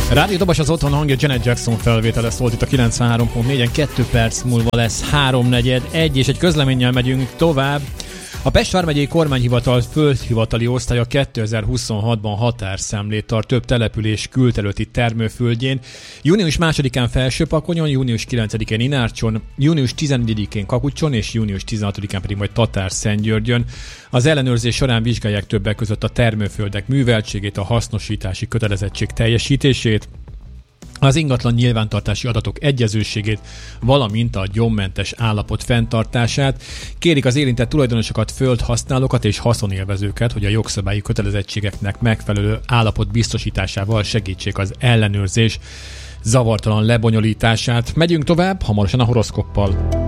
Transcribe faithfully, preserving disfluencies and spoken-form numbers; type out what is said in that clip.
Rádió Dobos az otthon hangja, Janet Jackson felvétele szólt itt a kilencvenhárom pont négyen, kettő perc múlva lesz háromnegyed egy, és egy közleménnyel megyünk tovább. A Pest vármegyei kormányhivatal földhivatali osztálya kétezer-huszonhatban határszemlét tart több település külterületi termőföldjén. Június másodikán Felsőpakonyon, június kilencedikén Inárcson, június tizenegyedikén Kakucson és június tizenhatodikán pedig majd Tatárszentgyörgyön. Az ellenőrzés során vizsgálják többek között a termőföldek műveltségét, a hasznosítási kötelezettség teljesítését, az ingatlan nyilvántartási adatok egyezőségét, valamint a gyommentes állapot fenntartását. Kérik az érintett tulajdonosokat, földhasználókat és haszonélvezőket, hogy a jogszabályi kötelezettségeknek megfelelő állapot biztosításával segítsék az ellenőrzés zavartalan lebonyolítását. Megyünk tovább, hamarosan a horoszkoppal.